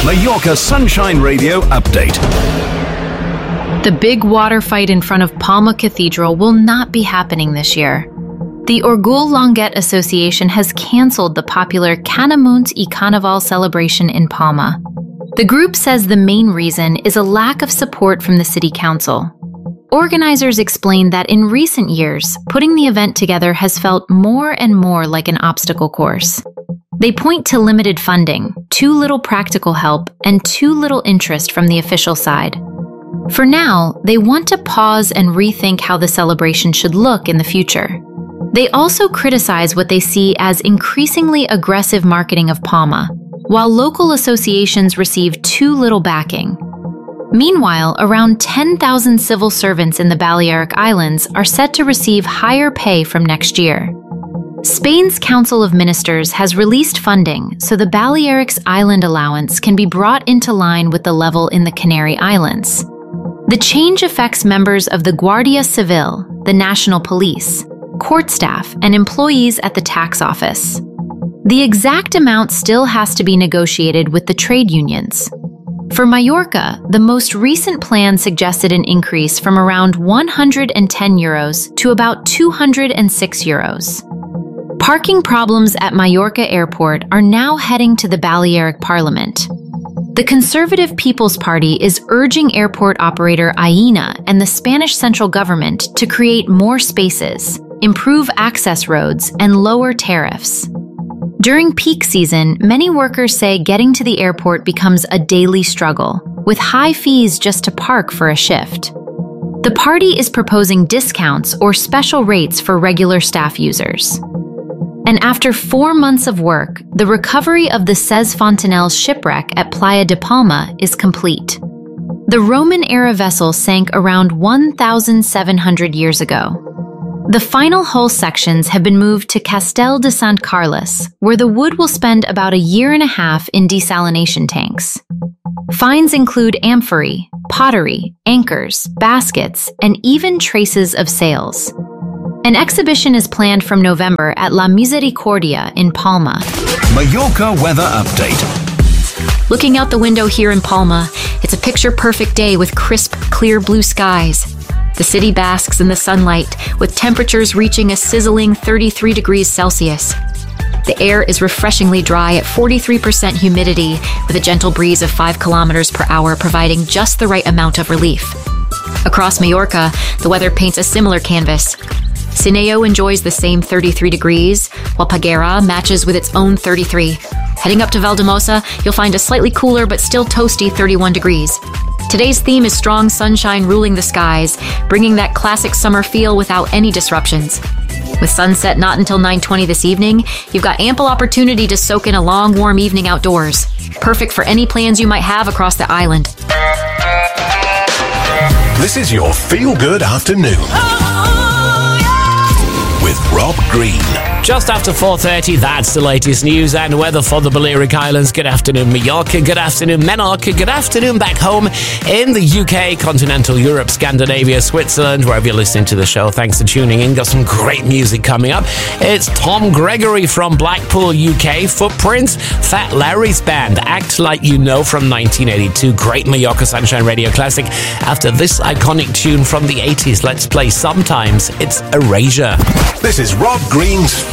Mallorca Sunshine Radio update. The big water fight in front of Palma Cathedral will not be happening this year. The Orgul Longuet Association has cancelled the popular Canamunt y Carnaval celebration in Palma. The group says the main reason is a lack of support from the city council. Organizers explain that in recent years, putting the event together has felt more and more like an obstacle course. They point to limited funding, too little practical help, and too little interest from the official side. For now, they want to pause and rethink how the celebration should look in the future. They also criticize what they see as increasingly aggressive marketing of Palma, while local associations receive too little backing. Meanwhile, around 10,000 civil servants in the Balearic Islands are set to receive higher pay from next year. Spain's Council of Ministers has released funding so the Balearics Island allowance can be brought into line with the level in the Canary Islands. The change affects members of the Guardia Civil, the National Police, court staff, and employees at the tax office. The exact amount still has to be negotiated with the trade unions. For Mallorca, the most recent plan suggested an increase from around €110 to about €206. Parking problems at Mallorca Airport are now heading to the Balearic Parliament. The Conservative People's Party is urging airport operator Aena and the Spanish central government to create more spaces, improve access roads, and lower tariffs. During peak season, many workers say getting to the airport becomes a daily struggle, with high fees just to park for a shift. The party is proposing discounts or special rates for regular staff users. And after 4 months of work, the recovery of the Ses Fontanelles shipwreck at Playa de Palma is complete. The Roman-era vessel sank around 1,700 years ago. The final hull sections have been moved to Castel de Sant Carles, where the wood will spend about a year and a half in desalination tanks. Finds include amphorae, pottery, anchors, baskets, and even traces of sails. An exhibition is planned from November at La Misericordia in Palma. Mallorca weather update. Looking out the window here in Palma, it's a picture-perfect day with crisp, clear blue skies. The city basks in the sunlight, with temperatures reaching a sizzling 33 degrees Celsius. The air is refreshingly dry at 43% humidity, with a gentle breeze of 5 kilometers per hour providing just the right amount of relief. Across Mallorca, the weather paints a similar canvas. Sineo enjoys the same 33 degrees, while Peguera matches with its own 33. Heading up to Valdemosa, you'll find a slightly cooler but still toasty 31 degrees. Today's theme is strong sunshine ruling the skies, bringing that classic summer feel without any disruptions. With sunset not until 9:20 this evening, you've got ample opportunity to soak in a long, warm evening outdoors. Perfect for any plans you might have across the island. This is your feel-good afternoon. With Rob Green. Just after 4:30, that's the latest news and weather for the Balearic Islands. Good afternoon, Mallorca. Good afternoon, Menorca. Good afternoon back home in the UK, continental Europe, Scandinavia, Switzerland, wherever you're listening to the show. Thanks for tuning in. Got some great music coming up. It's Tom Gregory from Blackpool, UK. Footprints, Fat Larry's band, Act Like You Know from 1982. Great Mallorca Sunshine Radio classic. After this iconic tune from the 80s, let's play Sometimes It's Erasure. This is Rob Green's